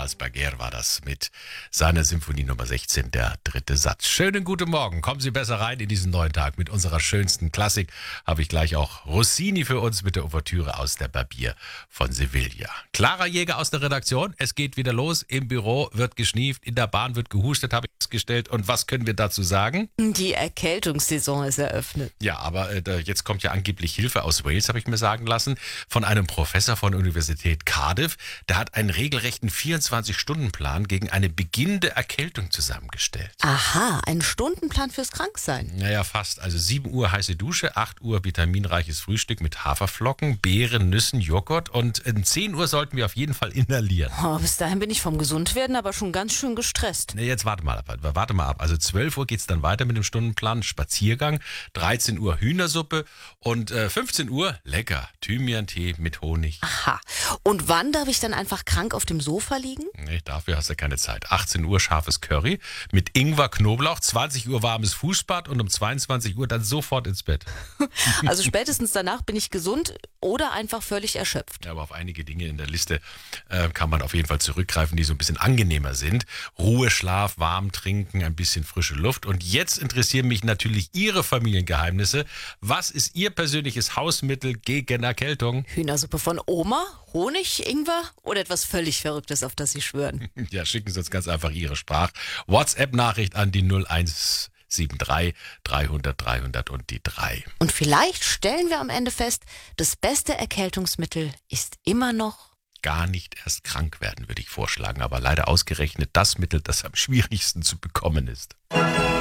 Berger war das mit seiner Symphonie Nummer 16, der dritte Satz. Schönen guten Morgen, kommen Sie besser rein in diesen neuen Tag. Mit unserer schönsten Klassik habe ich gleich auch Rossini für uns mit der Ouvertüre aus der Barbier von Sevilla. Clara Jäger aus der Redaktion, es geht wieder los. Im Büro wird geschnieft, in der Bahn wird gehustet, habe ich festgestellt. Und was können wir dazu sagen? Die Erkältungssaison ist eröffnet. Ja, aber jetzt kommt ja angeblich Hilfe aus Wales, habe ich mir sagen lassen, von einem Professor von der Universität Cardiff. Der hat einen regelrechten 24-Stunden-Plan gegen eine beginnende Erkältung zusammengestellt. Aha, ein Stundenplan fürs Kranksein. Naja, fast. Also 7 Uhr heiße Dusche, 8 Uhr vitaminreiches Frühstück mit Haferflocken, Beeren, Nüssen, Joghurt und 10 Uhr sollten wir auf jeden Fall inhalieren. Oh, bis dahin bin ich vom Gesundwerden aber schon ganz schön gestresst. Nee, jetzt warte mal ab. Also 12 Uhr geht's dann weiter mit dem Stundenplan, Spaziergang, 13 Uhr Hühnersuppe und 15 Uhr lecker Thymian-Tee mit Honig. Aha. Und wann darf ich dann einfach krank auf dem Sofa liegen? Nee, dafür hast du keine Zeit. 18 Uhr scharfes Curry mit Ingwer, Knoblauch, 20 Uhr warmes Fußbad und um 22 Uhr dann sofort ins Bett. Also spätestens danach bin ich gesund oder einfach völlig erschöpft. Ja, aber auf einige Dinge in der Liste kann man auf jeden Fall zurückgreifen, die so ein bisschen angenehmer sind. Ruhe, Schlaf, warm trinken, ein bisschen frische Luft. Und jetzt interessieren mich natürlich Ihre Familiengeheimnisse. Was ist Ihr persönliches Hausmittel gegen Erkältung? Hühnersuppe von Oma, Honig, Ingwer oder etwas völlig Verrücktes, auf das Sie schwören? Ja, schicken Sie uns ganz einfach Ihre WhatsApp-Nachricht an die 0173 300 300 und die 3. Und vielleicht stellen wir am Ende fest, das beste Erkältungsmittel ist immer noch... Gar nicht erst krank werden, würde ich vorschlagen. Aber leider ausgerechnet das Mittel, das am schwierigsten zu bekommen ist.